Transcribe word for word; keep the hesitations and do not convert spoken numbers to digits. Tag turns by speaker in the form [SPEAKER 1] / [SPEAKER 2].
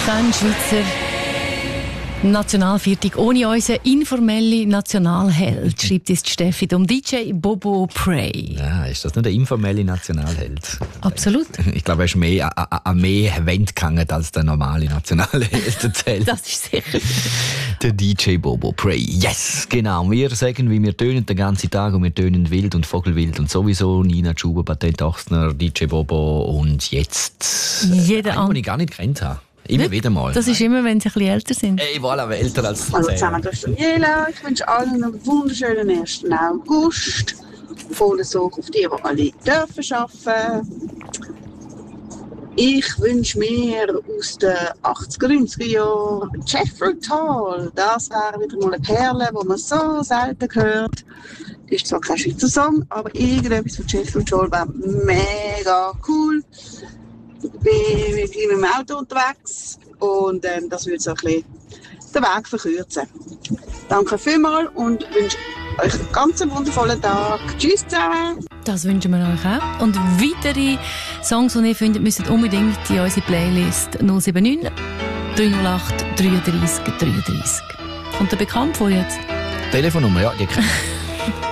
[SPEAKER 1] Kein Schweizer Nationalviertag ohne unseren informellen Nationalheld, schreibt es Steffi um D J Bobo Prey.
[SPEAKER 2] Ja, ist das nicht der informelle Nationalheld?
[SPEAKER 1] Absolut.
[SPEAKER 2] Ich glaube, er ist mehr an mehr Event gegangen als der normale Nationalheld.
[SPEAKER 1] Das ist sicher.
[SPEAKER 2] Der D J Bobo Prey. Yes, genau. Wir sagen, wie wir tönen den ganzen Tag und wir tönen wild und vogelwild und sowieso Nina Schuber, Patent Ochsner, D J Bobo und jetzt
[SPEAKER 1] jeder
[SPEAKER 2] einen, den ich gar nicht kennt habe. Immer
[SPEAKER 1] nicht?
[SPEAKER 2] Wieder mal.
[SPEAKER 1] Das ist immer, wenn sie ein bisschen älter sind.
[SPEAKER 2] Ey, voilà, älter als
[SPEAKER 3] Hallo zusammen, das ist Daniela. Ich wünsche allen einen wunderschönen ersten August. Voller Sorge auf die, die alle dürfen arbeiten. Ich wünsche mir aus den achtziger, neunziger Jahren Jethro Tull. Das wäre wieder mal eine Perle, die man so selten hört. Das ist zwar kein Schweizer Song, aber irgendetwas von Jethro Tull wäre mega cool. Ich bin mit dem Auto unterwegs und ähm, das würde so ein bisschen den Weg verkürzen. Danke vielmals und wünsche euch einen ganz wundervollen Tag. Tschüss zusammen!
[SPEAKER 1] Das wünschen wir euch auch. Und weitere Songs, die ihr findet, müsst unbedingt in unsere Playlist null sieben neun, drei null acht, dreiunddreißig dreiunddreißig. Kommt der bekannt vor jetzt?
[SPEAKER 2] Telefonnummer, ja, die kennt